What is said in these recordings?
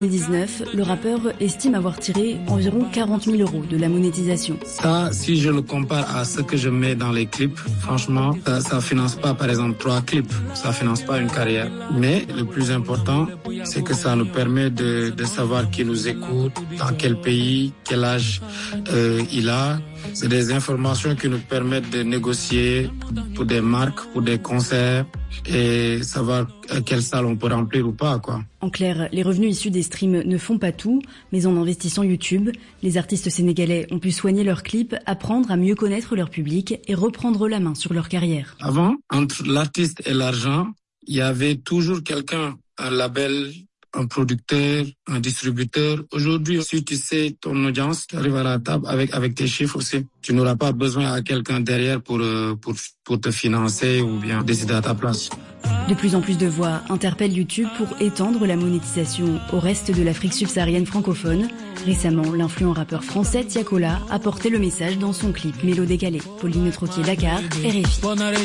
2019, le rappeur estime avoir tiré environ 40 000 € de la monétisation. Ça, si je le compare à ce que je mets dans les clips, franchement, ça finance pas, par exemple, 3 clips. Ça finance pas une carrière. Mais le plus important, c'est que ça nous permet de savoir qui nous écoute, dans quel pays, quel âge il a. C'est des informations qui nous permettent de négocier pour des marques, pour des concerts et savoir quelle salle on peut remplir ou pas, quoi. En clair, les revenus issus des streams ne font pas tout, mais en investissant YouTube, les artistes sénégalais ont pu soigner leurs clips, apprendre à mieux connaître leur public et reprendre la main sur leur carrière. Avant, entre l'artiste et l'argent, il y avait toujours quelqu'un, un label, un producteur, un distributeur. Aujourd'hui, si tu sais ton audience, tu arrives à la table avec tes chiffres aussi. Tu n'auras pas besoin à quelqu'un derrière pour te financer ou bien décider à ta place. De plus en plus de voix interpellent YouTube pour étendre la monétisation au reste de l'Afrique subsaharienne francophone. Récemment, l'influent rappeur français Tiakola a porté le message dans son clip Mélo décalé. Pauline Troquier-Dakar, RFI.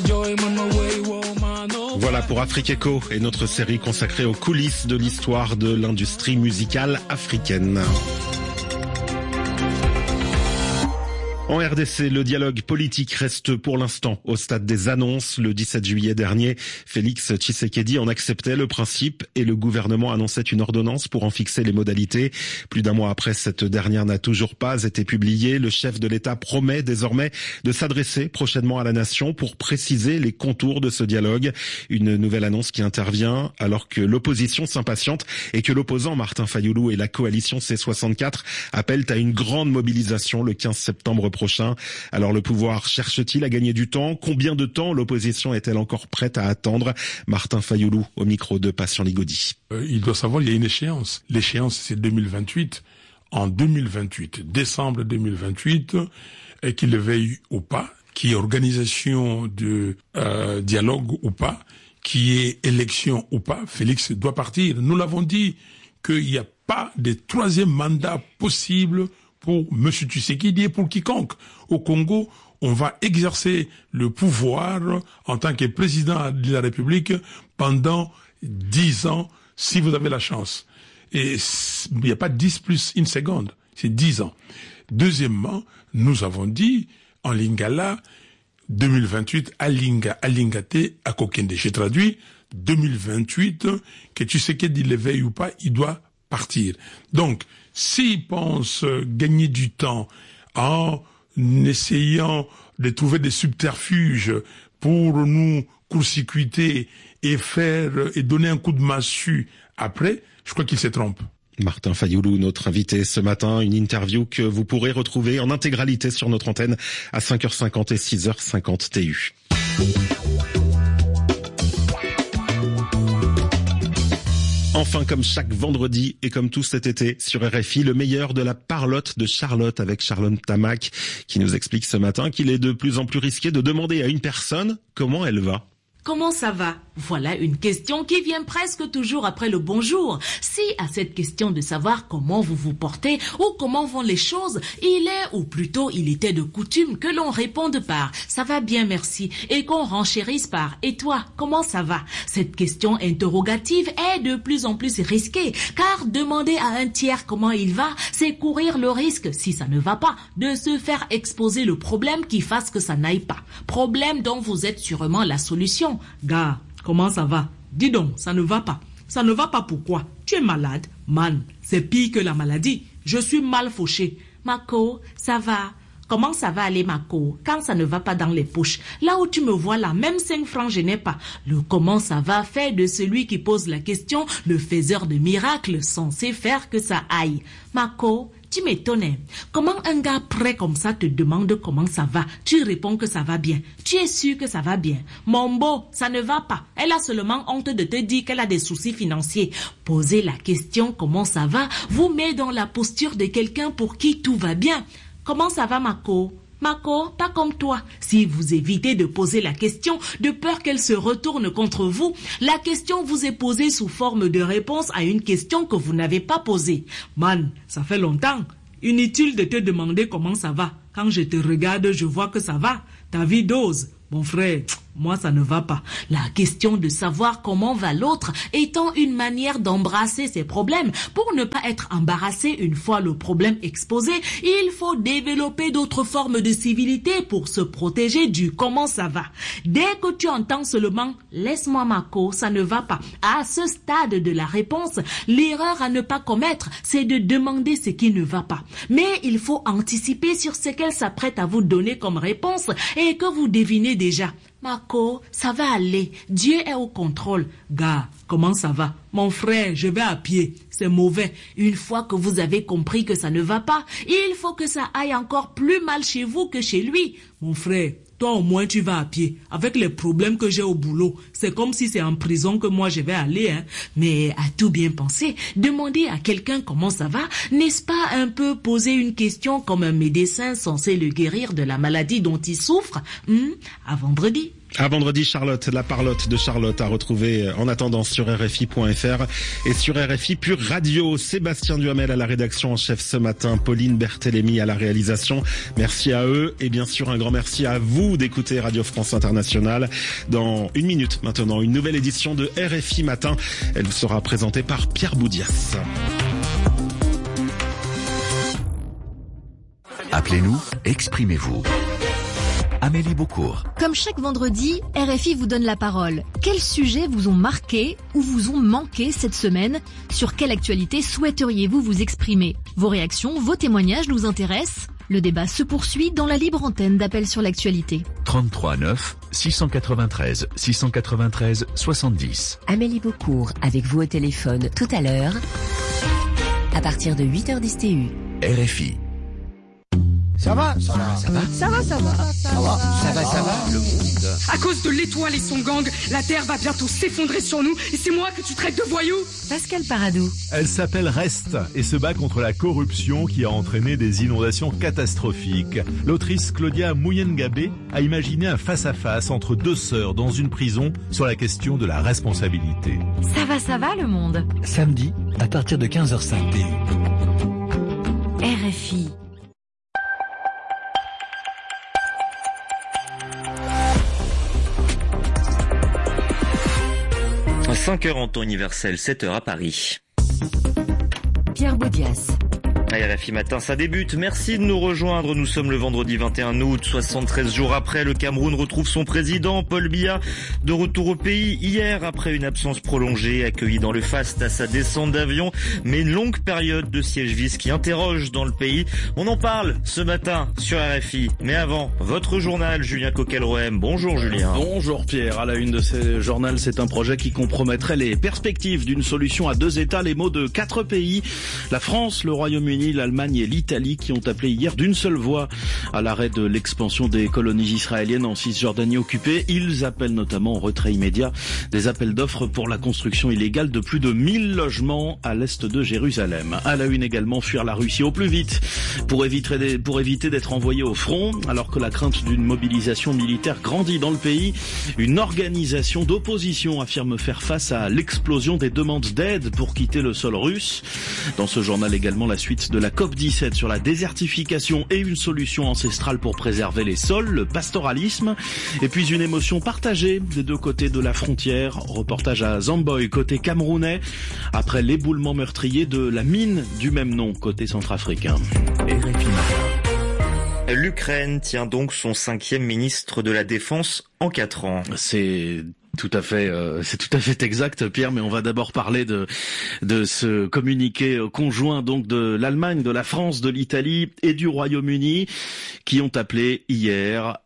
Voilà pour Afrique Echo et notre série consacrée aux coulisses de l'histoire de l'industrie musicale africaine. En RDC, le dialogue politique reste pour l'instant au stade des annonces. Le 17 juillet dernier, Félix Tshisekedi en acceptait le principe et le gouvernement annonçait une ordonnance pour en fixer les modalités. Plus d'un mois après, cette dernière n'a toujours pas été publiée. Le chef de l'État promet désormais de s'adresser prochainement à la nation pour préciser les contours de ce dialogue. Une nouvelle annonce qui intervient alors que l'opposition s'impatiente et que l'opposant Martin Fayulu et la coalition C64 appellent à une grande mobilisation le 15 septembre prochain. Alors le pouvoir cherche-t-il à gagner du temps? Combien de temps l'opposition est-elle encore prête à attendre? Martin Fayulu au micro de Patient Ligodi. Il doit savoir il y a une échéance. L'échéance c'est 2028. En 2028, décembre 2028, qu'il le veuille ou pas, qu'il y ait organisation de dialogue ou pas, qu'il y ait élection ou pas, Félix doit partir. Nous l'avons dit qu'il n'y a pas de troisième mandat possible pour M. Tshisekedi et pour quiconque. Au Congo, on va exercer le pouvoir en tant que président de la République pendant 10 ans, si vous avez la chance. Et il n'y a pas 10 plus une seconde, c'est 10 ans. Deuxièmement, nous avons dit en lingala, 2028, alingate, à Kokende. J'ai traduit 2028, que Tshisekedi le veuille ou pas, il doit partir. Donc, s'ils pensent gagner du temps en essayant de trouver des subterfuges pour nous court-circuiter et donner un coup de massue après, je crois qu'ils se trompent. Martin Fayulu, notre invité ce matin, une interview que vous pourrez retrouver en intégralité sur notre antenne à 5h50 et 6h50 TU. Enfin, comme chaque vendredi et comme tout cet été sur RFI, le meilleur de la parlotte de Charlotte avec Charlotte Tamac qui nous explique ce matin qu'il est de plus en plus risqué de demander à une personne comment elle va. Comment ça va? Voilà une question qui vient presque toujours après le bonjour. Si à cette question de savoir comment vous vous portez ou comment vont les choses, il est, ou plutôt il était de coutume que l'on réponde par « ça va bien merci » et qu'on renchérisse par « et toi, comment ça va ?» Cette question interrogative est de plus en plus risquée car demander à un tiers comment il va, c'est courir le risque, si ça ne va pas, de se faire exposer le problème qui fasse que ça n'aille pas. Problème dont vous êtes sûrement la solution. Gars, comment ça va? Dis donc, ça ne va pas. Ça ne va pas pourquoi? Tu es malade? Man, c'est pire que la maladie. Je suis mal fauché. Mako, ça va? Comment ça va aller, Mako, quand ça ne va pas dans les poches? Là où tu me vois là, même 5 francs je n'ai pas. Le comment ça va fait de celui qui pose la question le faiseur de miracles censé faire que ça aille. Mako, tu m'étonnes. Comment un gars prêt comme ça te demande comment ça va? Tu réponds que ça va bien. Tu es sûr que ça va bien? Mon beau, ça ne va pas. Elle a seulement honte de te dire qu'elle a des soucis financiers. Poser la question comment ça va vous met dans la posture de quelqu'un pour qui tout va bien. Comment ça va, Mako? Mako, pas comme toi. Si vous évitez de poser la question, de peur qu'elle se retourne contre vous, la question vous est posée sous forme de réponse à une question que vous n'avez pas posée. Man, ça fait longtemps. Inutile de te demander comment ça va. Quand je te regarde, je vois que ça va. Ta vie dose. Mon frère, moi ça ne va pas. La question de savoir comment va l'autre étant une manière d'embrasser ses problèmes. Pour ne pas être embarrassé une fois le problème exposé, il faut développer d'autres formes de civilité pour se protéger du comment ça va. Dès que tu entends seulement « laisse-moi Marco, ça ne va pas », à ce stade de la réponse, l'erreur à ne pas commettre, c'est de demander ce qui ne va pas. Mais il faut anticiper sur ce qu'elle s'apprête à vous donner comme réponse et que vous devinez déjà. Marco, ça va aller. Dieu est au contrôle. Gars, comment ça va? Mon frère, je vais à pied. C'est mauvais. Une fois que vous avez compris que ça ne va pas, il faut que ça aille encore plus mal chez vous que chez lui. Mon frère, toi au moins tu vas à pied. Avec les problèmes que j'ai au boulot, c'est comme si c'est en prison que moi je vais aller. Mais à tout bien penser, demander à quelqu'un comment ça va, n'est-ce pas un peu poser une question comme un médecin censé le guérir de la maladie dont il souffre? À vendredi. À vendredi, Charlotte, la parlotte de Charlotte à retrouver en attendant sur RFI.fr et sur RFI Pure Radio. Sébastien Duhamel à la rédaction en chef ce matin, Pauline Berthélémy à la réalisation. Merci à eux et bien sûr un grand merci à vous d'écouter Radio France Internationale. Dans une minute maintenant, une nouvelle édition de RFI Matin. Elle vous sera présentée par Pierre Boudias. Appelez-nous, exprimez-vous. Amélie Beaucourt. Comme chaque vendredi, RFI vous donne la parole. Quels sujets vous ont marqué ou vous ont manqué cette semaine? Sur quelle actualité souhaiteriez-vous vous exprimer? Vos réactions, vos témoignages nous intéressent. Le débat se poursuit dans la libre antenne d'Appel sur l'actualité. 33 9 693 693 70. Amélie Beaucourt avec vous au téléphone tout à l'heure à partir de 8h10 TU. RFI. Ça va, le monde. À cause de l'étoile et son gang, la Terre va bientôt s'effondrer sur nous et c'est moi que tu traites de voyou. Pascal Paradou. Elle s'appelle Rest et se bat contre la corruption qui a entraîné des inondations catastrophiques. L'autrice Claudia Muyengabé a imaginé un face-à-face entre deux sœurs dans une prison sur la question de la responsabilité. Ça va le monde. Samedi, à partir de 15h05 TU. RFI. À 5h en temps universel, 7h à Paris. Pierre Boudias. RFI Matin, ça débute. Merci de nous rejoindre. Nous sommes le vendredi 21 août, 73 jours après. Le Cameroun retrouve son président, Paul Biya, de retour au pays hier après une absence prolongée, accueilli dans le faste à sa descente d'avion, mais une longue période de siège-vis qui interroge dans le pays. On en parle ce matin sur RFI. Mais avant, votre journal, Julien Coquel-Rohem. Bonjour Julien. Bonjour Pierre. À la une de ce journal, c'est un projet qui compromettrait les perspectives d'une solution à deux États. Les mots de 4 pays, la France, le Royaume-Uni, l'Allemagne et l'Italie, qui ont appelé hier d'une seule voix à l'arrêt de l'expansion des colonies israéliennes en Cisjordanie occupée. Ils appellent notamment au retrait immédiat des appels d'offres pour la construction illégale de plus de 1000 logements à l'est de Jérusalem. À la une également, fuir la Russie au plus vite pour éviter d'être envoyé au front, alors que la crainte d'une mobilisation militaire grandit dans le pays. Une organisation d'opposition affirme faire face à l'explosion des demandes d'aide pour quitter le sol russe. Dans ce journal également, la suite de la COP17 sur la désertification et une solution ancestrale pour préserver les sols, le pastoralisme, et puis une émotion partagée des deux côtés de la frontière. Reportage à Zamboy, côté camerounais, après l'éboulement meurtrier de la mine du même nom, côté centrafricain. L'Ukraine tient donc son 5e ministre de la Défense en 4 ans. C'est tout à fait exact, Pierre, mais on va d'abord parler de ce communiqué conjoint donc de l'Allemagne, de la France, de l'Italie et du Royaume-Uni qui ont demandé hier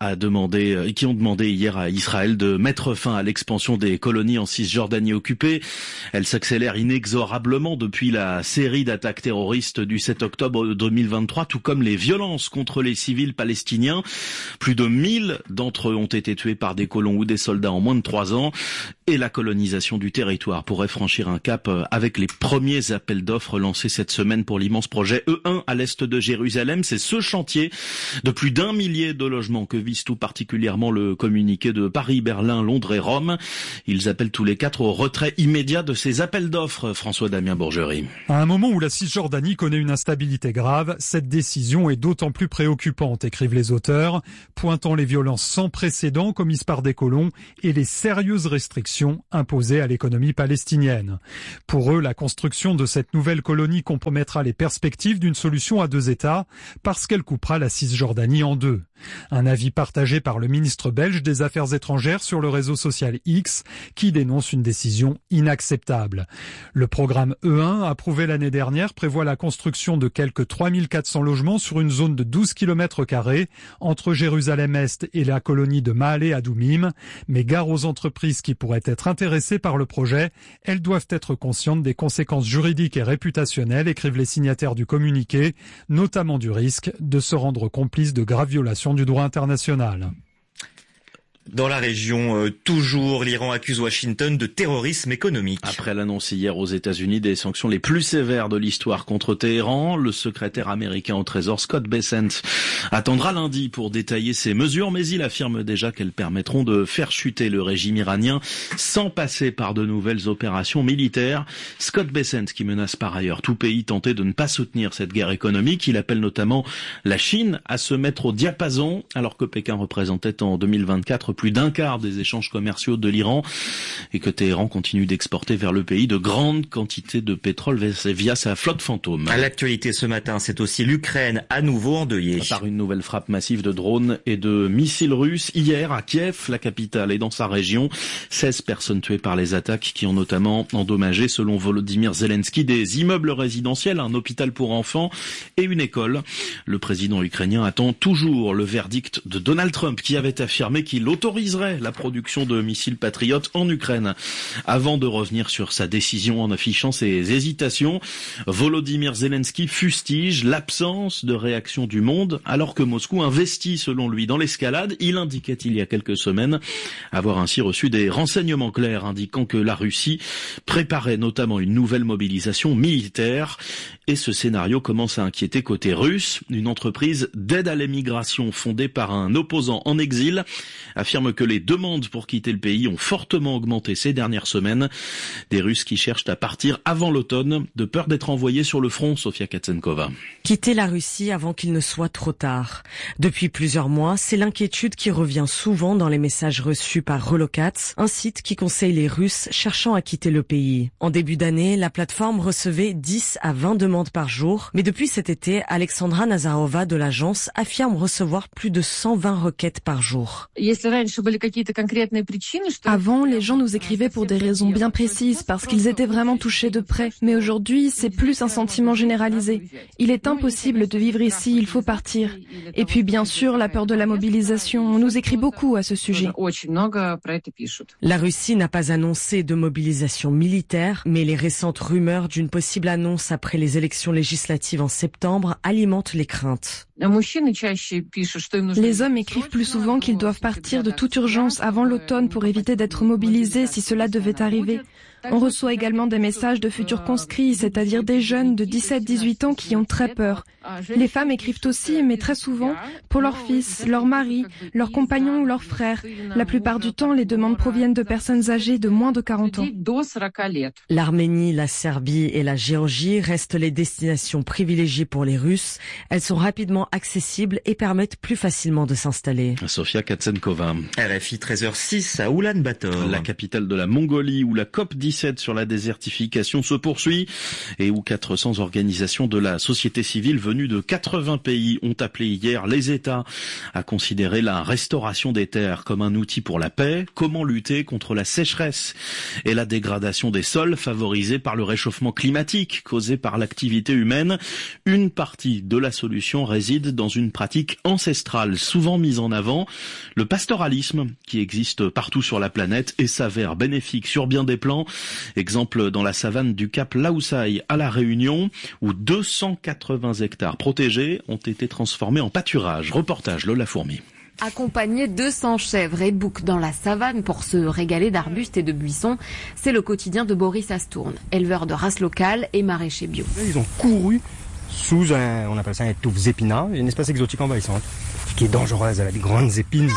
à Israël de mettre fin à l'expansion des colonies en Cisjordanie occupée. Elle s'accélère inexorablement depuis la série d'attaques terroristes du 7 octobre 2023, tout comme les violences contre les civils palestiniens. Plus de 1000 d'entre eux ont été tués par des colons ou des soldats en moins de 3 ans. ans. Et la colonisation du territoire pourrait franchir un cap avec les premiers appels d'offres lancés cette semaine pour l'immense projet E1 à l'est de Jérusalem. C'est ce chantier de plus d'1 millier de logements que vise tout particulièrement le communiqué de Paris, Berlin, Londres et Rome. Ils appellent tous les 4 au retrait immédiat de ces appels d'offres. François-Damien Bourgerie. À un moment où la Cisjordanie connaît une instabilité grave, cette décision est d'autant plus préoccupante, écrivent les auteurs, pointant les violences sans précédent commises par des colons et les sérieuses restrictions imposées à l'économie palestinienne. Pour eux, la construction de cette nouvelle colonie compromettra les perspectives d'une solution à 2 États parce qu'elle coupera la Cisjordanie en 2. Un avis partagé par le ministre belge des Affaires étrangères sur le réseau social X qui dénonce une décision inacceptable. Le programme E1, approuvé l'année dernière, prévoit la construction de quelques 3400 logements sur une zone de 12 km² entre Jérusalem-Est et la colonie de Maale Adumim. Mais gare aux entreprises qui pourraient être intéressées par le projet, elles doivent être conscientes des conséquences juridiques et réputationnelles, écrivent les signataires du communiqué, notamment du risque de se rendre complices de graves violations du droit international. Dans la région, toujours, l'Iran accuse Washington de terrorisme économique. Après l'annonce hier aux États-Unis des sanctions les plus sévères de l'histoire contre Téhéran, le secrétaire américain au Trésor Scott Bessent attendra lundi pour détailler ces mesures, mais il affirme déjà qu'elles permettront de faire chuter le régime iranien sans passer par de nouvelles opérations militaires. Scott Bessent qui menace par ailleurs tout pays tenté de ne pas soutenir cette guerre économique. Il appelle notamment la Chine à se mettre au diapason, alors que Pékin représentait en 2024 plus d'un quart des échanges commerciaux de l'Iran et que Téhéran continue d'exporter vers le pays de grandes quantités de pétrole via sa flotte fantôme. À l'actualité ce matin, c'est aussi l'Ukraine à nouveau endeuillée. Par une nouvelle frappe massive de drones et de missiles russes hier à Kiev, la capitale et dans sa région. 16 personnes tuées par les attaques qui ont notamment endommagé, selon Volodymyr Zelensky, des immeubles résidentiels, un hôpital pour enfants et une école. Le président ukrainien attend toujours le verdict de Donald Trump qui avait affirmé qu'il autoriserait la production de missiles Patriot en Ukraine. Avant de revenir sur sa décision en affichant ses hésitations, Volodymyr Zelensky fustige l'absence de réaction du monde alors que Moscou investit selon lui dans l'escalade. Il indiquait il y a quelques semaines avoir ainsi reçu des renseignements clairs indiquant que la Russie préparait notamment une nouvelle mobilisation militaire. Et ce scénario commence à inquiéter côté russe. Une entreprise d'aide à l'émigration fondée par un opposant en exil affirme que les demandes pour quitter le pays ont fortement augmenté ces dernières semaines. Des Russes qui cherchent à partir avant l'automne, de peur d'être envoyés sur le front, Sofia Katsenkova. Quitter la Russie avant qu'il ne soit trop tard. Depuis plusieurs mois, c'est l'inquiétude qui revient souvent dans les messages reçus par Relocats, un site qui conseille les Russes cherchant à quitter le pays. En début d'année, la plateforme recevait 10 à 20 demandes par jour, mais depuis cet été, Alexandra Nazarova de l'agence affirme recevoir plus de 120 requêtes par jour. Avant, les gens nous écrivaient pour des raisons bien précises, parce qu'ils étaient vraiment touchés de près. Mais aujourd'hui, c'est plus un sentiment généralisé. Il est impossible de vivre ici, il faut partir. Et puis, bien sûr, la peur de la mobilisation. On nous écrit beaucoup à ce sujet. La Russie n'a pas annoncé de mobilisation militaire, mais les récentes rumeurs d'une possible annonce après les élections législatives en septembre alimentent les craintes. Les hommes écrivent plus souvent qu'ils doivent partir de toute urgence avant l'automne pour éviter d'être mobilisés si cela devait arriver. On reçoit également des messages de futurs conscrits, c'est-à-dire des jeunes de 17-18 ans qui ont très peur. Les femmes écrivent aussi, mais très souvent, pour leurs fils, leurs maris, leurs compagnons ou leurs frères. La plupart du temps, les demandes proviennent de personnes âgées de moins de 40 ans. L'Arménie, la Serbie et la Géorgie restent les destinations privilégiées pour les Russes. Elles sont rapidement accessibles et permettent plus facilement de s'installer. Sofia Katsenkova. RFI 13h06 à Oulan-Bator. La capitale de la Mongolie où la COP17 sur la désertification se poursuit et où 400 organisations de la société civile venues de 80 pays ont appelé hier les États à considérer la restauration des terres comme un outil pour la paix. Comment lutter contre la sécheresse et la dégradation des sols favorisée par le réchauffement climatique causé par l'activité humaine? Une partie de la solution réside dans une pratique ancestrale souvent mise en avant, le pastoralisme qui existe partout sur la planète et s'avère bénéfique sur bien des plans. Exemple dans la savane du Cap Laoussaï à La Réunion où 280 hectares protégés ont été transformés en pâturage. Reportage Lola Fourmi. Accompagner 200 chèvres et boucs dans la savane pour se régaler d'arbustes et de buissons, c'est le quotidien de Boris Astourne, éleveur de race locale et maraîcher bio. Ils ont couru sous on appelle ça un touffe épinard, une espèce exotique envahissante, qui est dangereuse, elle a des grandes épines,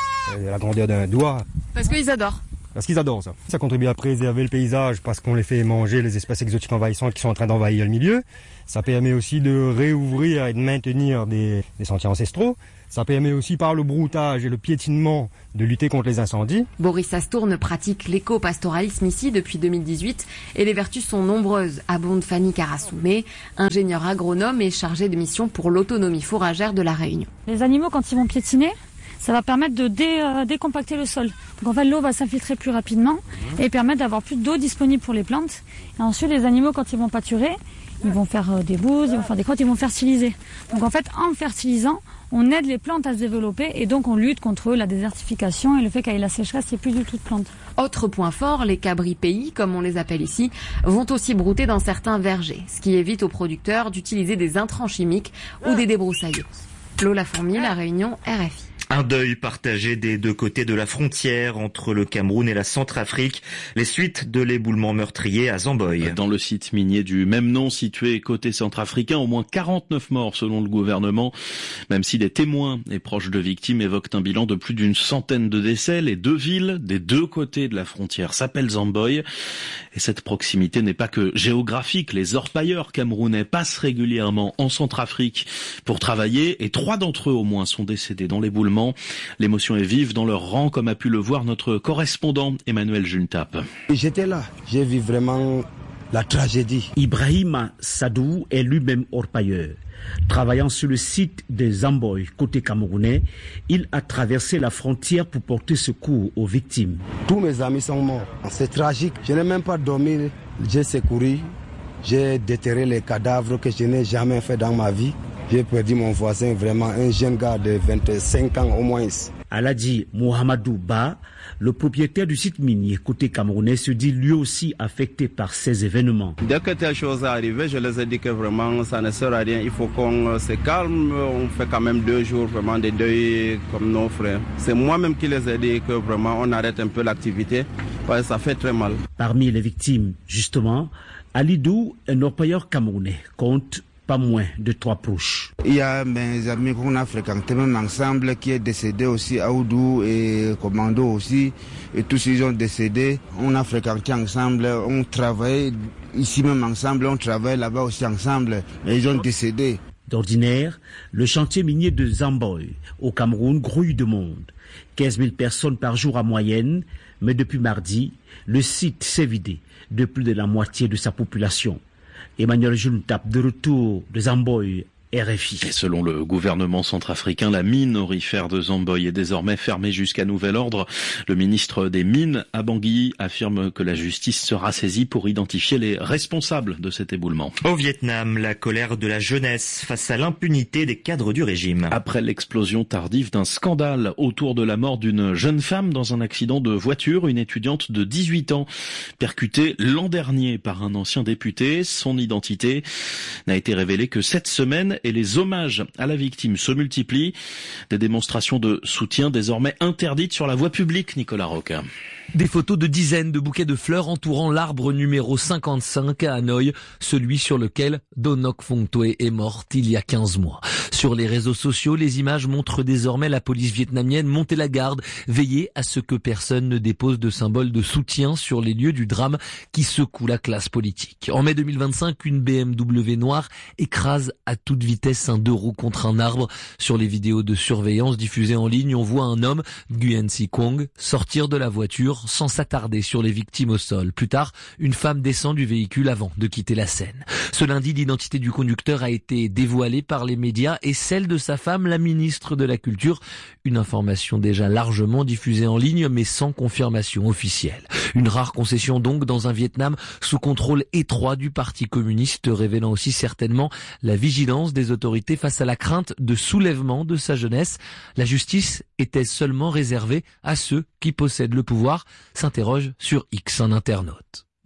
la grandeur d'un doigt. Parce qu'ils adorent. Parce qu'ils adorent ça. Ça contribue à préserver le paysage parce qu'on les fait manger les espèces exotiques envahissantes qui sont en train d'envahir le milieu. Ça permet aussi de réouvrir et de maintenir des sentiers ancestraux. Ça permet aussi par le broutage et le piétinement de lutter contre les incendies. Boris Astourne pratique l'éco-pastoralisme ici depuis 2018 et les vertus sont nombreuses, abonde Fanny Carassoumé, ingénieure agronome et chargée de mission pour l'autonomie fourragère de la Réunion. Les animaux, quand ils vont piétiner, ça va permettre de décompacter le sol. Donc en fait, l'eau va s'infiltrer plus rapidement et permettre d'avoir plus d'eau disponible pour les plantes. Et ensuite, les animaux, quand ils vont pâturer, ils vont faire des bouses, ils vont faire des crottes, ils vont fertiliser. Donc en fait, en fertilisant, on aide les plantes à se développer et donc on lutte contre la désertification et le fait qu'avec la sécheresse, il n'y ait plus du tout de plantes. Autre point fort, les cabris pays, comme on les appelle ici, vont aussi brouter dans certains vergers, ce qui évite aux producteurs d'utiliser des intrants chimiques ou des débroussaillos. Lola Fourmi, La Réunion, RFI. Un deuil partagé des deux côtés de la frontière entre le Cameroun et la Centrafrique, les suites de l'éboulement meurtrier à Zamboy. Dans le site minier du même nom situé côté centrafricain, au moins 49 morts selon le gouvernement, même si des témoins et proches de victimes évoquent un bilan de plus d'une centaine de décès. Les deux villes des deux côtés de la frontière s'appellent Zamboy. Et cette proximité n'est pas que géographique. Les orpailleurs camerounais passent régulièrement en Centrafrique pour travailler et 3 d'entre eux au moins sont décédés dans l'éboulement. L'émotion est vive dans leur rang, comme a pu le voir notre correspondant Emmanuel Juntap. J'étais là, j'ai vu vraiment la tragédie. Ibrahima Sadou est lui-même orpailleur. Travaillant sur le site de Zamboy, côté camerounais, il a traversé la frontière pour porter secours aux victimes. Tous mes amis sont morts. C'est tragique. Je n'ai même pas dormi. J'ai secouru. J'ai déterré les cadavres que je n'ai jamais fait dans ma vie. J'ai perdu mon voisin, vraiment un jeune gars de 25 ans au moins. Aladi Mohamedou Ba, le propriétaire du site minier côté camerounais, se dit lui aussi affecté par ces événements. Dès que telle chose est arrivée, je les ai dit que vraiment ça ne sert à rien. Il faut qu'on se calme. On fait quand même 2 jours vraiment de deuil comme nos frères. C'est moi-même qui les ai dit que vraiment on arrête un peu l'activité parce que ça fait très mal. Parmi les victimes, justement, Alidou, un orpailleur camerounais, compte pas moins de 3 proches. Il y a mes amis qu'on a fréquenté même ensemble qui est décédé aussi, Aoudou et Commando aussi, et tous ils ont décédé. On a fréquenté ensemble, on travaille ici même ensemble, on travaille là-bas aussi ensemble, mais ils ont décédé. D'ordinaire, le chantier minier de Zamboy au Cameroun grouille de monde. 15 000 personnes par jour en moyenne, mais depuis mardi, le site s'est vidé de plus de la moitié de sa population. Emmanuel Juntap, de retour de Zamboy, RFI. Et selon le gouvernement centrafricain, la mine aurifère de Zamboy est désormais fermée jusqu'à nouvel ordre. Le ministre des Mines, Abangui, affirme que la justice sera saisie pour identifier les responsables de cet éboulement. Au Vietnam, la colère de la jeunesse face à l'impunité des cadres du régime. Après l'explosion tardive d'un scandale autour de la mort d'une jeune femme dans un accident de voiture, une étudiante de 18 ans percutée l'an dernier par un ancien député, son identité n'a été révélée que cette semaine et les hommages à la victime se multiplient. Des démonstrations de soutien désormais interdites sur la voie publique, Nicolas Roca. Des photos de dizaines de bouquets de fleurs entourant l'arbre numéro 55 à Hanoï, celui sur lequel Donok Phongtoe est morte il y a 15 mois. Sur les réseaux sociaux, les images montrent désormais la police vietnamienne monter la garde, veiller à ce que personne ne dépose de symboles de soutien sur les lieux du drame qui secoue la classe politique. En mai 2025, une BMW noire écrase à toute vitesse un 2 roues contre un arbre. Sur les vidéos de surveillance diffusées en ligne, on voit un homme, Nguyen Si Kong, sortir de la voiture sans s'attarder sur les victimes au sol. Plus tard, une femme descend du véhicule avant de quitter la scène. Ce lundi, l'identité du conducteur a été dévoilée par les médias et celle de sa femme, la ministre de la Culture. Une information déjà largement diffusée en ligne, mais sans confirmation officielle. Une rare concession donc dans un Vietnam sous contrôle étroit du Parti communiste, révélant aussi certainement la vigilance des autorités face à la crainte de soulèvement de sa jeunesse. La justice est-elle seulement réservée à ceux qui possèdent le pouvoir ? S'interroge sur X un internaute.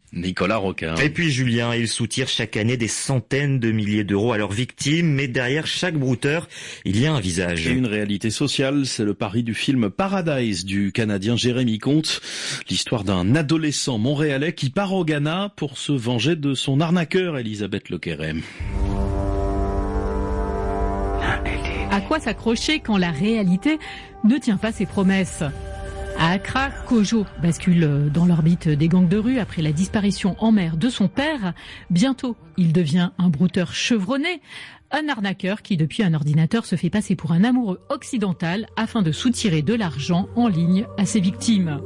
Nicolas Roquin. Et puis Julien, ils soutirent chaque année des centaines de milliers d'euros à leurs victimes, mais derrière chaque brouteur, il y a un visage. Et une réalité sociale, c'est le pari du film Paradise du Canadien Jérémy Comte. L'histoire d'un adolescent montréalais qui part au Ghana pour se venger de son arnaqueur, Elisabeth Lequerem. À quoi s'accrocher quand la réalité ne tient pas ses promesses ? À Accra, Kojo bascule dans l'orbite des gangs de rue après la disparition en mer de son père. Bientôt, il devient un brouteur chevronné, un arnaqueur qui, depuis un ordinateur, se fait passer pour un amoureux occidental afin de soutirer de l'argent en ligne à ses victimes.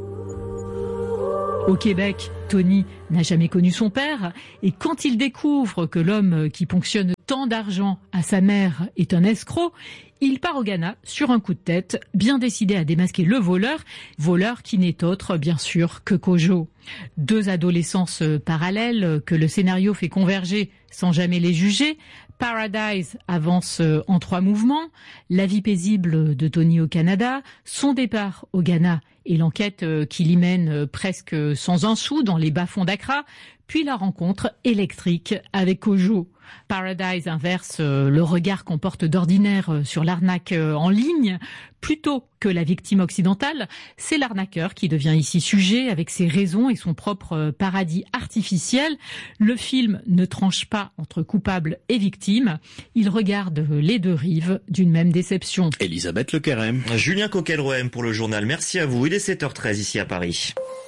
Au Québec, Tony n'a jamais connu son père et quand il découvre que l'homme qui ponctionne tant d'argent à sa mère est un escroc, il part au Ghana sur un coup de tête, bien décidé à démasquer le voleur qui n'est autre, bien sûr, que Kojo. 2 adolescences parallèles que le scénario fait converger sans jamais les juger. Paradise avance en 3 mouvements, la vie paisible de Tony au Canada, son départ au Ghana et l'enquête qui l'y mène presque sans un sou dans les bas-fonds d'Accra, puis la rencontre électrique avec Kojo. Paradise inverse le regard qu'on porte d'ordinaire sur l'arnaque en ligne. Plutôt que la victime occidentale, c'est l'arnaqueur qui devient ici sujet avec ses raisons et son propre paradis artificiel. Le film ne tranche pas entre coupable et victime. Il regarde les 2 rives d'une même déception. Elisabeth Lequerem. Julien Coquelroem pour le journal. Merci à vous. Il est 7h13 ici à Paris.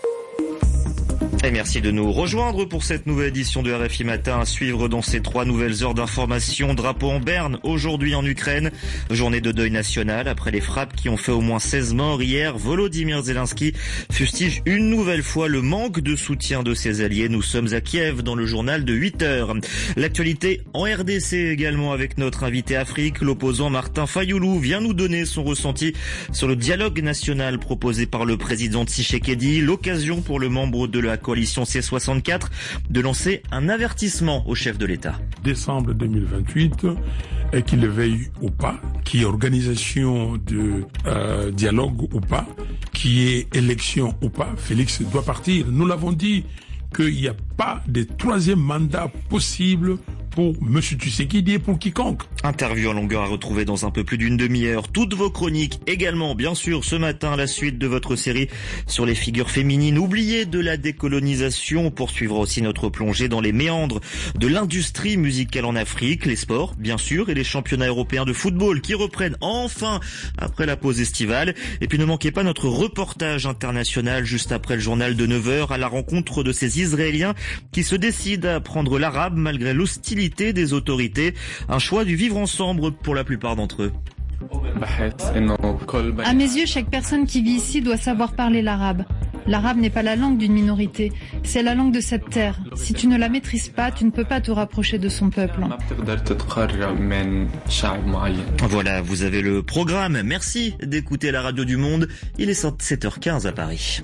Et merci de nous rejoindre pour cette nouvelle édition de RFI Matin. À suivre dans ces 3 nouvelles heures d'information. Drapeau en berne, aujourd'hui en Ukraine. Journée de deuil national après les frappes qui ont fait au moins 16 morts hier. Volodymyr Zelensky fustige une nouvelle fois le manque de soutien de ses alliés. Nous sommes à Kiev dans le journal de 8h. L'actualité en RDC également avec notre invité Afrique. L'opposant Martin Fayoulou vient nous donner son ressenti sur le dialogue national proposé par le président Tshisekedi. L'occasion pour le membre de la coalition C64 de lancer un avertissement au chef de l'État. Décembre 2028, qu'il le veuille ou pas, qu'il y ait organisation de dialogue ou pas, qu'il y ait élection ou pas, Félix doit partir. Nous l'avons dit qu'il n'y a pas de 3e mandat possible pour M. Tshisekedi et pour quiconque. Interview en longueur à retrouver dans un peu plus d'une demi-heure. Toutes vos chroniques également, bien sûr, ce matin, la suite de votre série sur les figures féminines oubliées de la décolonisation. On poursuivra aussi notre plongée dans les méandres de l'industrie musicale en Afrique, les sports, bien sûr, et les championnats européens de football qui reprennent enfin après la pause estivale. Et puis ne manquez pas notre reportage international juste après le journal de 9h à la rencontre de ces Israéliens qui se décident à apprendre l'arabe malgré l'hostilité des autorités, un choix du vivre ensemble pour la plupart d'entre eux. À mes yeux, chaque personne qui vit ici doit savoir parler l'arabe. L'arabe n'est pas la langue d'une minorité, c'est la langue de cette terre. Si tu ne la maîtrises pas, tu ne peux pas te rapprocher de son peuple. Voilà, vous avez le programme. Merci d'écouter la radio du monde. Il est 7h15 à Paris.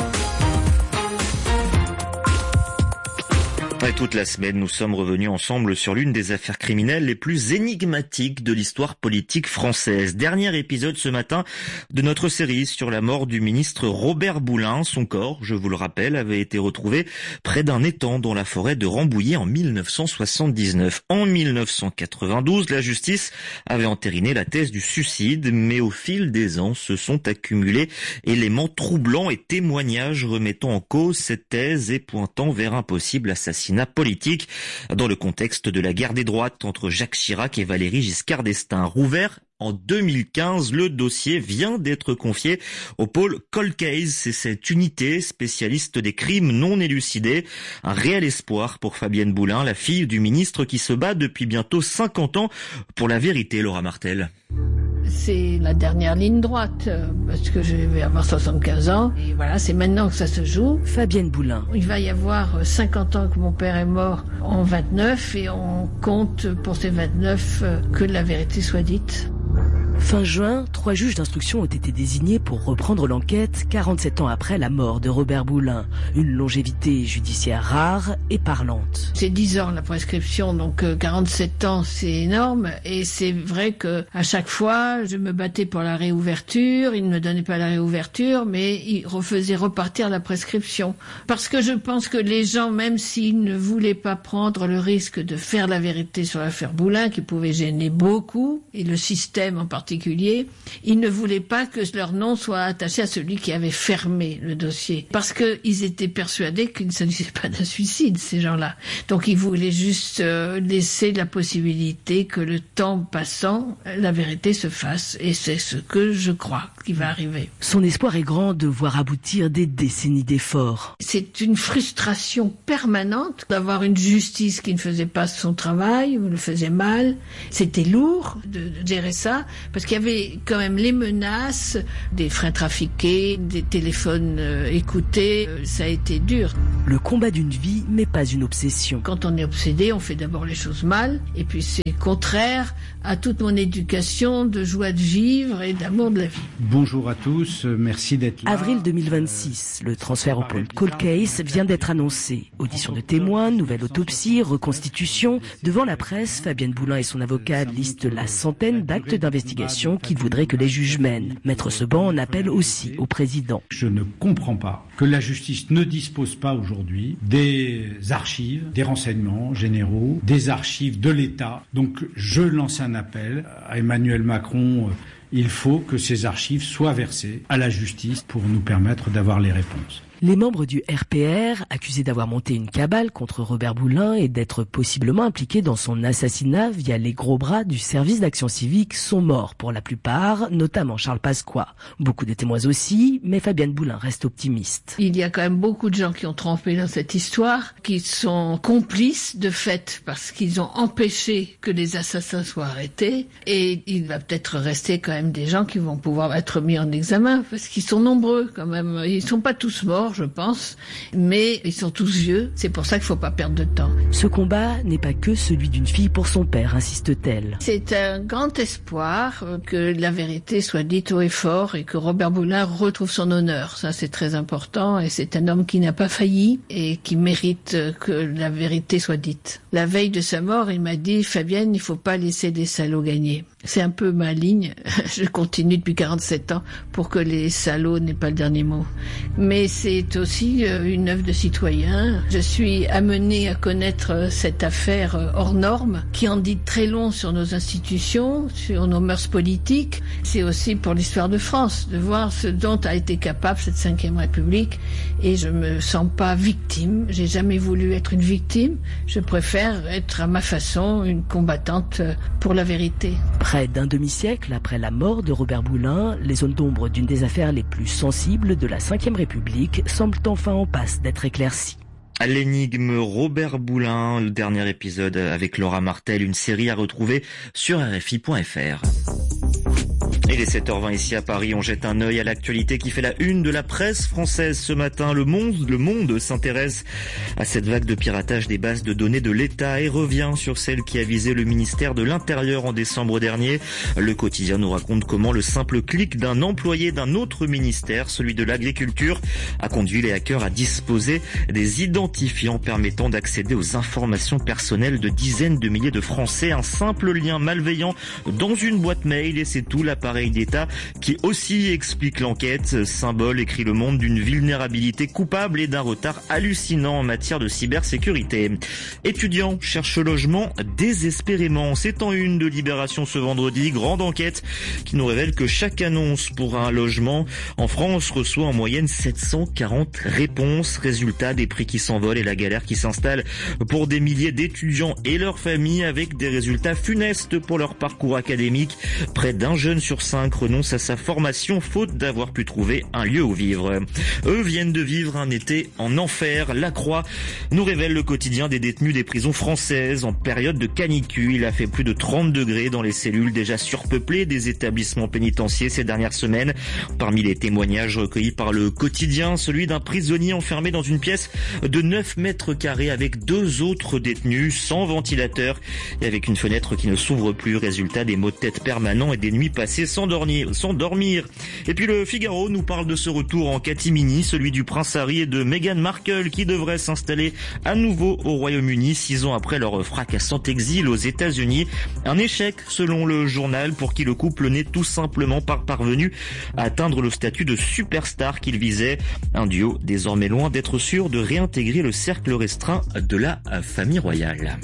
Et toute la semaine, nous sommes revenus ensemble sur l'une des affaires criminelles les plus énigmatiques de l'histoire politique française. Dernier épisode ce matin de notre série sur la mort du ministre Robert Boulin. Son corps, je vous le rappelle, avait été retrouvé près d'un étang dans la forêt de Rambouillet en 1979. En 1992, la justice avait entériné la thèse du suicide, mais au fil des ans se sont accumulés éléments troublants et témoignages remettant en cause cette thèse et pointant vers un possible assassinat politique dans le contexte de la guerre des droites entre Jacques Chirac et Valéry Giscard d'Estaing. Rouvert en 2015, le dossier vient d'être confié au pôle Cold Case. C'est cette unité spécialiste des crimes non élucidés. Un réel espoir pour Fabienne Boulin, la fille du ministre qui se bat depuis bientôt 50 ans pour la vérité, Laura Martel. C'est la dernière ligne droite, parce que je vais avoir 75 ans, et voilà, c'est maintenant que ça se joue. Fabienne Boulin. Il va y avoir 50 ans que mon père est mort en 29, et on compte pour ces 29 que la vérité soit dite. Fin juin, 3 juges d'instruction ont été désignés pour reprendre l'enquête 47 ans après la mort de Robert Boulin. Une longévité judiciaire rare et parlante. C'est 10 ans la prescription, donc 47 ans c'est énorme. Et c'est vrai que à chaque fois, je me battais pour la réouverture. Ils ne me donnaient pas la réouverture, mais ils refaisaient repartir la prescription. Parce que je pense que les gens, même s'ils ne voulaient pas prendre le risque de faire la vérité sur l'affaire Boulin, qui pouvait gêner beaucoup, et le système en particulier, ils ne voulaient pas que leur nom soit attaché à celui qui avait fermé le dossier. Parce qu'ils étaient persuadés qu'il ne s'agissait pas d'un suicide, ces gens-là. Donc ils voulaient juste laisser la possibilité que le temps passant, la vérité se fasse. Et c'est ce que je crois qui va arriver. Son espoir est grand de voir aboutir des décennies d'efforts. C'est une frustration permanente d'avoir une justice qui ne faisait pas son travail, ou le faisait mal. C'était lourd de gérer ça, parce qu'il y avait quand même les menaces, des freins trafiqués, des téléphones écoutés. Ça a été dur. Le combat d'une vie n'est pas une obsession. Quand on est obsédé, on fait d'abord les choses mal, et puis c'est contraire à toute mon éducation de joie de vivre et d'amour de la vie. Bonjour à tous, merci d'être là. Avril 2026, le transfert au pôle Cold Case vient d'être annoncé. Audition de témoins, nouvelle autopsie, reconstitution. Devant la presse, Fabienne Boulin et son avocat listent la centaine d'actes d'investigation qu'ils voudraient que les juges mènent. Maître Seban en appelle aussi au président. Je ne comprends pas que la justice ne dispose pas aujourd'hui des archives, des renseignements généraux, des archives de l'État. Donc je lance un appel à Emmanuel Macron. Il faut que ces archives soient versées à la justice pour nous permettre d'avoir les réponses. Les membres du RPR, accusés d'avoir monté une cabale contre Robert Boulin et d'être possiblement impliqués dans son assassinat via les gros bras du service d'action civique, sont morts pour la plupart, notamment Charles Pasqua. Beaucoup de témoins aussi, mais Fabienne Boulin reste optimiste. Il y a quand même beaucoup de gens qui ont trempé dans cette histoire, qui sont complices de fait parce qu'ils ont empêché que les assassins soient arrêtés. Et il va peut-être rester quand même des gens qui vont pouvoir être mis en examen parce qu'ils sont nombreux quand même. Ils sont pas tous morts, je pense, mais ils sont tous vieux. C'est pour ça qu'il ne faut pas perdre de temps. Ce combat n'est pas que celui d'une fille pour son père, insiste-t-elle. C'est un grand espoir que la vérité soit dite haut et fort et que Robert Boulin retrouve son honneur. Ça, c'est très important et c'est un homme qui n'a pas failli et qui mérite que la vérité soit dite. La veille de sa mort, il m'a dit « Fabienne, il ne faut pas laisser des salauds gagner ». C'est un peu ma ligne. Je continue depuis 47 ans pour que les salauds n'aient pas le dernier mot. Mais c'est aussi une œuvre de citoyen. Je suis amenée à connaître cette affaire hors norme qui en dit très long sur nos institutions, sur nos mœurs politiques. C'est aussi pour l'histoire de France, de voir ce dont a été capable cette Ve République. Et je me sens pas victime. J'ai jamais voulu être une victime. Je préfère être à ma façon une combattante pour la vérité. Près d'un demi-siècle après la mort de Robert Boulin, les zones d'ombre d'une des affaires les plus sensibles de la Ve République semblent enfin en passe d'être éclaircies. À l'énigme Robert Boulin, le dernier épisode avec Laura Martel, une série à retrouver sur RFI.fr. Il est 7h20 ici à Paris, on jette un œil à l'actualité qui fait la une de la presse française ce matin. Le Monde s'intéresse à cette vague de piratage des bases de données de l'État et revient sur celle qui a visé le ministère de l'Intérieur en décembre dernier. Le quotidien nous raconte comment le simple clic d'un employé d'un autre ministère, celui de l'Agriculture, a conduit les hackers à disposer des identifiants permettant d'accéder aux informations personnelles de dizaines de milliers de Français. Un simple lien malveillant dans une boîte mail et c'est tout. L'appareil d'État qui aussi explique l'enquête. Symbole, écrit Le Monde, d'une vulnérabilité coupable et d'un retard hallucinant en matière de cybersécurité. Étudiants cherchent logement désespérément. C'est en une de Libération ce vendredi. Grande enquête qui nous révèle que chaque annonce pour un logement en France reçoit en moyenne 740 réponses. Résultat, des prix qui s'envolent et la galère qui s'installe pour des milliers d'étudiants et leurs familles avec des résultats funestes pour leur parcours académique. Près d'un jeune sur 5 renonce à sa formation faute d'avoir pu trouver un lieu où vivre. Eux viennent de vivre un été en enfer. La Croix nous révèle le quotidien des détenus des prisons françaises en période de canicule. Il a fait plus de 30 degrés dans les cellules déjà surpeuplées des établissements pénitentiaires ces dernières semaines. Parmi les témoignages recueillis par le quotidien, celui d'un prisonnier enfermé dans une pièce de 9 mètres carrés avec 2 autres détenus sans ventilateur et avec une fenêtre qui ne s'ouvre plus. Résultat, des maux de tête permanents et des nuits passées s'endormir. Et puis le Figaro nous parle de ce retour en catimini, celui du prince Harry et de Meghan Markle qui devraient s'installer à nouveau au Royaume-Uni 6 ans après leur fracassant exil aux États-Unis. Un échec selon le journal pour qui le couple n'est tout simplement pas parvenu à atteindre le statut de superstar qu'il visait. Un duo désormais loin d'être sûr de réintégrer le cercle restreint de la famille royale.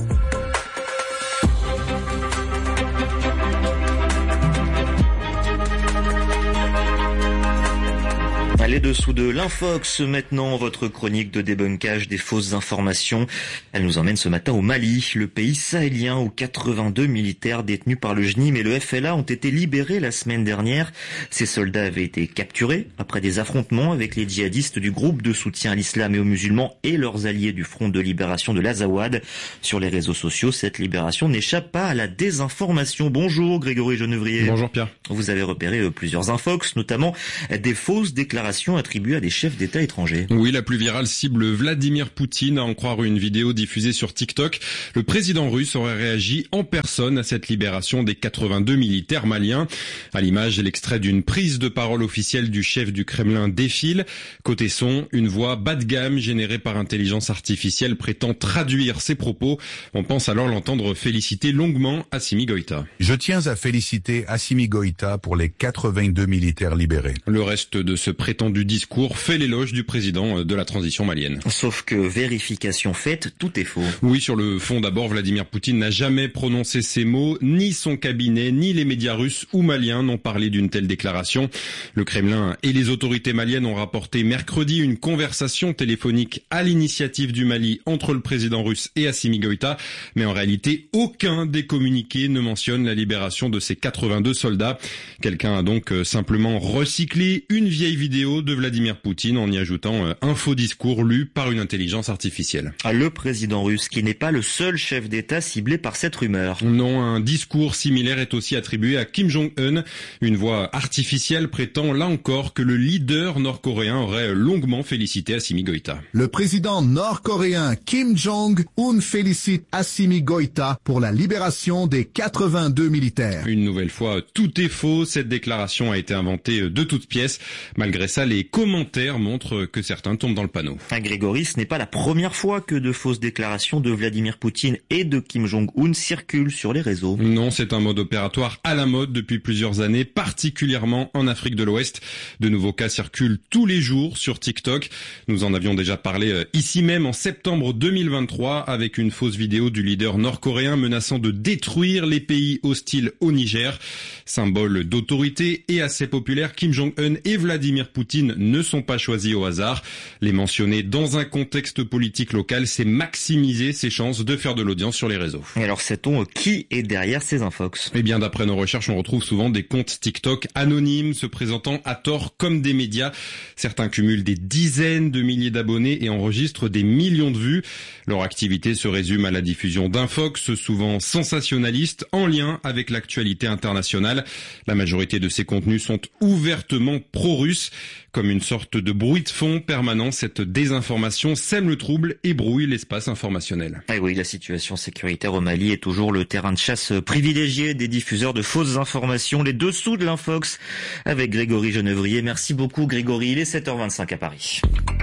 Les dessous de l'Infox, maintenant votre chronique de débunkage des fausses informations. Elle nous emmène ce matin au Mali, le pays sahélien où 82 militaires détenus par le JNIM et le FLA ont été libérés la semaine dernière. Ces soldats avaient été capturés après des affrontements avec les djihadistes du groupe de soutien à l'islam et aux musulmans et leurs alliés du Front de libération de l'Azawad. Sur les réseaux sociaux, cette libération n'échappe pas à la désinformation. Bonjour Grégory Genevrier. Bonjour Pierre. Vous avez repéré plusieurs Infox, notamment des fausses déclarations attribuée à des chefs d'État étrangers. Oui, la plus virale cible Vladimir Poutine, à en croire une vidéo diffusée sur TikTok. Le président russe aurait réagi en personne à cette libération des 82 militaires maliens. À l'image, l'extrait d'une prise de parole officielle du chef du Kremlin défile. Côté son, une voix bas de gamme générée par intelligence artificielle prétend traduire ses propos. On pense alors l'entendre féliciter longuement Assimi Goïta. Je tiens à féliciter Assimi Goïta pour les 82 militaires libérés. Le reste de ce prétendu discours fait l'éloge du président de la transition malienne. Sauf que vérification faite, tout est faux. Oui, sur le fond d'abord, Vladimir Poutine n'a jamais prononcé ces mots, ni son cabinet, ni les médias russes ou maliens n'ont parlé d'une telle déclaration. Le Kremlin et les autorités maliennes ont rapporté mercredi une conversation téléphonique à l'initiative du Mali entre le président russe et Assimi Goïta, mais en réalité, aucun des communiqués ne mentionne la libération de ces 82 soldats. Quelqu'un a donc simplement recyclé une vieille vidéo de Vladimir Poutine en y ajoutant un faux discours lu par une intelligence artificielle. Le président russe qui n'est pas le seul chef d'État ciblé par cette rumeur. Non, un discours similaire est aussi attribué à Kim Jong-un. Une voix artificielle prétend là encore que le leader nord-coréen aurait longuement félicité Assimi Goïta. Le président nord-coréen Kim Jong-un félicite Assimi Goïta pour la libération des 82 militaires. Une nouvelle fois, tout est faux. Cette déclaration a été inventée de toutes pièces. Malgré ça, les commentaires montrent que certains tombent dans le panneau. Grégory, ce n'est pas la première fois que de fausses déclarations de Vladimir Poutine et de Kim Jong-un circulent sur les réseaux. Non, c'est un mode opératoire à la mode depuis plusieurs années, particulièrement en Afrique de l'Ouest. De nouveaux cas circulent tous les jours sur TikTok. Nous en avions déjà parlé ici même en septembre 2023 avec une fausse vidéo du leader nord-coréen menaçant de détruire les pays hostiles au Niger. Symbole d'autorité et assez populaire, Kim Jong-un et Vladimir Poutine ne sont pas choisis au hasard. Les mentionner dans un contexte politique local, c'est maximiser ses chances de faire de l'audience sur les réseaux. Et alors sait-on qui est derrière ces Infox ? Eh bien, d'après nos recherches, on retrouve souvent des comptes TikTok anonymes se présentant à tort comme des médias. Certains cumulent des dizaines de milliers d'abonnés et enregistrent des millions de vues. Leur activité se résume à la diffusion d'infox, souvent sensationnalistes, en lien avec l'actualité internationale. La majorité de ces contenus sont ouvertement pro-russes. Comme une sorte de bruit de fond permanent, cette désinformation sème le trouble et brouille l'espace informationnel. Ah oui, la situation sécuritaire au Mali est toujours le terrain de chasse privilégié des diffuseurs de fausses informations. Les dessous de l'Infox avec Grégory Genevrier. Merci beaucoup Grégory, il est 7h25 à Paris.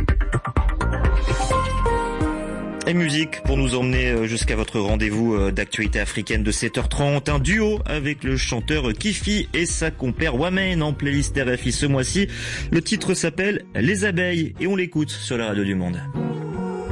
Et musique pour nous emmener jusqu'à votre rendez-vous d'actualité africaine de 7h30. Un duo avec le chanteur Kifi et sa compère Wamen en playlist RFI ce mois-ci. Le titre s'appelle Les Abeilles et on l'écoute sur la radio du Monde.